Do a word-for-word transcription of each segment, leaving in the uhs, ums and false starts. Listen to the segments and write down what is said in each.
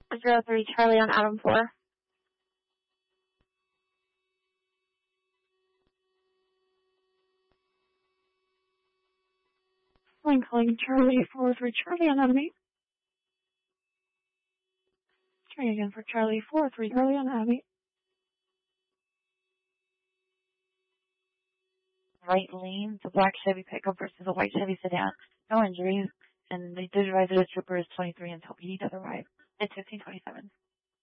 zero three Charlie on Adam four. I'm calling Charlie four three Charlie on Adam eight. Try again for Charlie four three Charlie on Adam eight. Right lane, the black Chevy pickup versus a white Chevy sedan. No injuries, and they did advise that the trooper is twenty-three until P D does arrive. It's fifteen twenty-seven.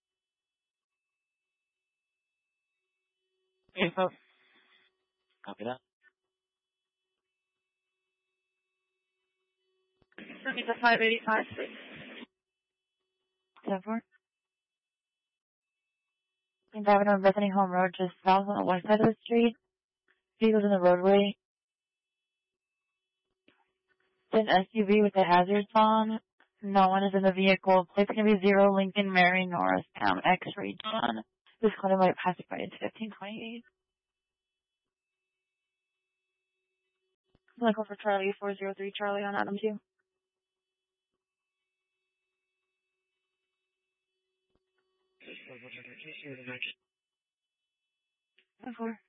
Info. Copy that. It's a five eighty-five, please. ten four. I'm driving on Bethany Home Road, just south on the west side of the street. Vehicles in the roadway. It's an S U V with the hazards on. No one is in the vehicle. Plate's going to be zero Lincoln Mary Norris Town X-ray John. This corner might pass by into fifteen twenty-eight. Michael for Charlie four zero three Charlie on Adam two. ten four.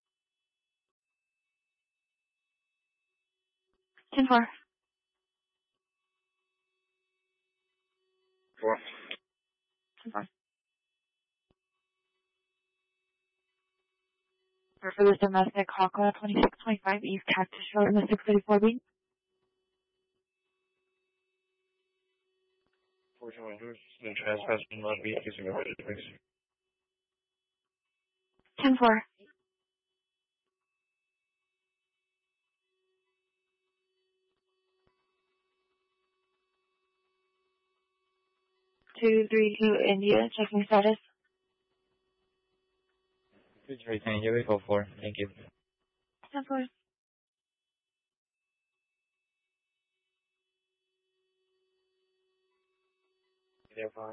ten four. Four. ten four. For this domestic, Hawkeye twenty-six twenty-five East Cactus Road in the six thirty-four B. Four twenty-two. Been trespassing on beat using a red device. ten four. two three two India, checking status. two three two India, we four. Thank you. ten four. Yeah, fine.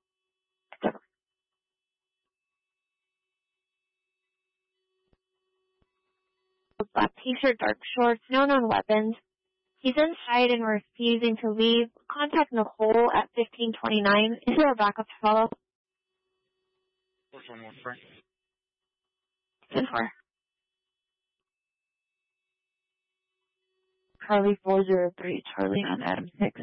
Black t-shirt, dark shorts, no known weapons. He's inside and refusing to leave. Contact Nicole at fifteen twenty-nine. Is there a backup to follow? Four one one four. ten four. Charlie four zero three Charlie on Adam six.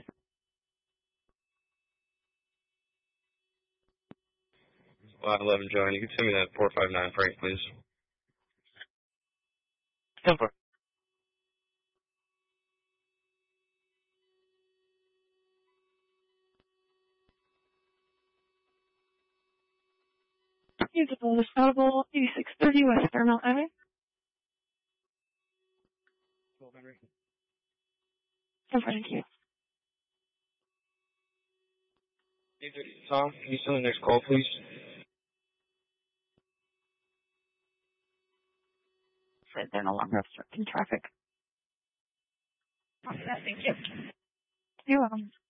Lot eleven, John. You can send me that four five nine Frank, please. ten four. Musical is notable eighty-six thirty West Thermal Avenue. ten four, thank you. Tom, can you send the next call, please? They're no longer obstructing traffic. Thank you. You're welcome.